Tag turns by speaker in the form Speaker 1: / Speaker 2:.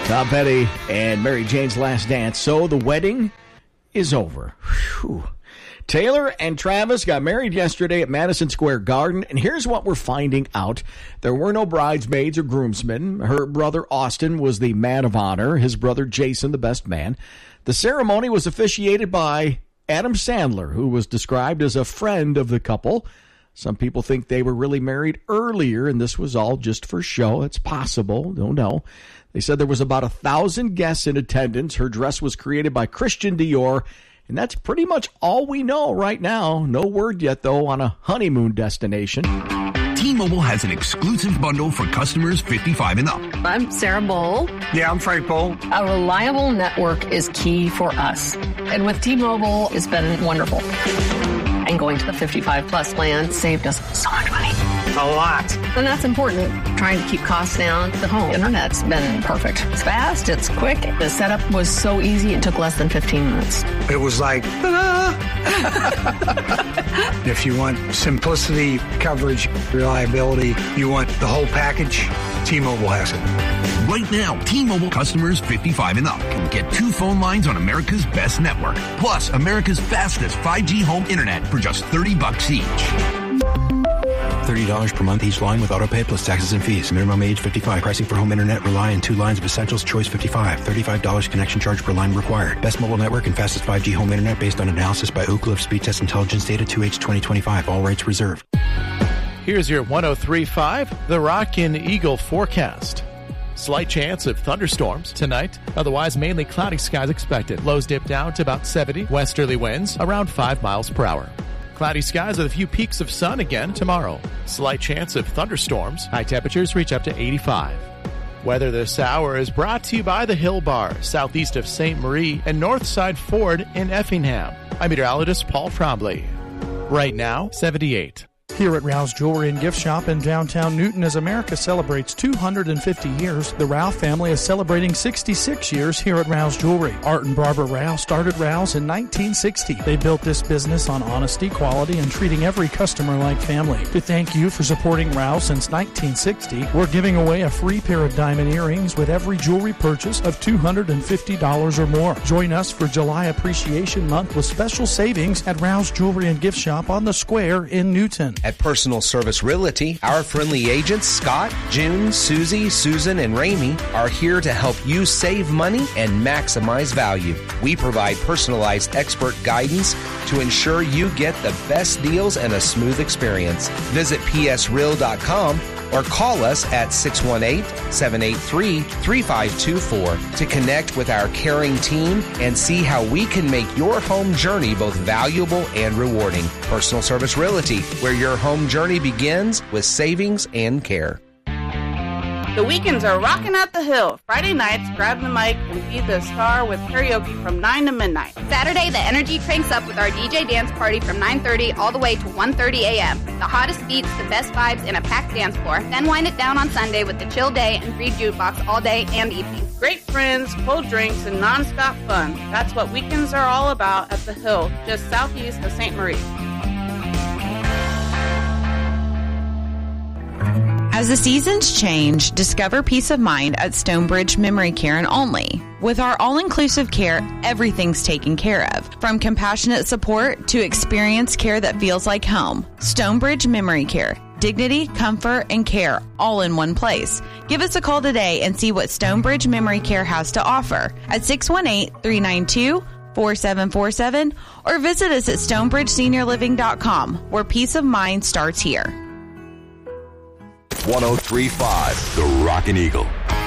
Speaker 1: Tom Petty and Mary Jane's Last Dance. So the wedding is over. Whew. Taylor and Travis got married yesterday at Madison Square Garden, and here's what we're finding out. There were no bridesmaids or groomsmen. Her brother Austin was the man of honor, his brother Jason the best man. The ceremony was officiated by Adam Sandler, who was described as a friend of the couple. Some people think they were really married earlier, and this was all just for show. It's possible. Don't know. They said there was about 1,000 guests in attendance. Her dress was created by Christian Dior, and that's pretty much all we know right now. No word yet, though, on a honeymoon destination.
Speaker 2: T-Mobile has an exclusive bundle for customers 55 and up.
Speaker 3: I'm Sarah Bowl.
Speaker 4: Yeah, I'm Frank Bowl.
Speaker 3: A reliable network is key for us. And with T-Mobile, it's been wonderful. And going to the 55-plus plan saved us so much money.
Speaker 4: A lot.
Speaker 3: And that's important. Trying to keep costs down. The home internet's been perfect. It's fast. It's quick. The setup was so easy. It took less than 15 minutes.
Speaker 4: It was like, ta-da! If you want simplicity, coverage, reliability, you want the whole package, T-Mobile has it.
Speaker 2: Right now, T-Mobile customers 55 and up can get 2 phone lines on America's best network, plus America's fastest 5G home internet for just $30 each.
Speaker 5: $30 per month each line with autopay plus taxes and fees. Minimum age 55. Pricing for home internet rely on 2 lines of Essentials Choice 55. $35 connection charge per line required. Best mobile network and fastest 5G home internet based on analysis by Ookla of Speed Test Intelligence data 2H 2025. All rights reserved.
Speaker 6: Here's your 103.5 The Rockin' Eagle forecast. Slight chance of thunderstorms tonight. Otherwise, mainly cloudy skies expected. Lows dip down to about 70. Westerly winds around 5 miles per hour. Cloudy skies with a few peaks of sun again tomorrow. Slight chance of thunderstorms. High temperatures reach up to 85. Weather this hour is brought to you by the Hill Bar, southeast of St. Marie and Northside Ford in Effingham. I'm meteorologist Paul Trombley. Right now, 78.
Speaker 7: Here at Rouse Jewelry and Gift Shop in downtown Newton, as America celebrates 250 years, the Rouse family is celebrating 66 years here at Rouse Jewelry. Art and Barbara Rouse started Rouse in 1960. They built this business on honesty, quality, and treating every customer like family. To thank you for supporting Rouse since 1960, we're giving away a free pair of diamond earrings with every jewelry purchase of $250 or more. Join us for July Appreciation Month with special savings at Rouse Jewelry and Gift Shop on the Square in Newton.
Speaker 8: At Personal Service Realty, our friendly agents, Scott, June, Susie, Susan, and Ramey, are here to help you save money and maximize value. We provide personalized expert guidance to ensure you get the best deals and a smooth experience. Visit psreal.com or call us at 618-783-3524 to connect with our caring team and see how we can make your home journey both valuable and rewarding. Personal Service Realty, where your home journey begins with savings and care.
Speaker 9: The weekends are rocking at the Hill. Friday nights, grab the mic and be the star with karaoke from 9 to midnight.
Speaker 10: Saturday, the energy cranks up with our DJ dance party from 9:30 all the way to 1:30 a.m. The hottest beats, the best vibes, and a packed dance floor. Then wind it down on Sunday with the chill day and free jukebox all day and evening.
Speaker 9: Great friends, cold drinks, and nonstop fun. That's what weekends are all about at the Hill, just southeast of St. Marie.
Speaker 11: As the seasons change, discover peace of mind at Stonebridge Memory Care and Only. With our all-inclusive care, everything's taken care of. From compassionate support to experienced care that feels like home. Stonebridge Memory Care. Dignity, comfort, and care all in one place. Give us a call today and see what Stonebridge Memory Care has to offer at 618-392-4747 or visit us at stonebridgeseniorliving.com, where peace of mind starts here.
Speaker 12: 103.5 The Rockin' Eagle.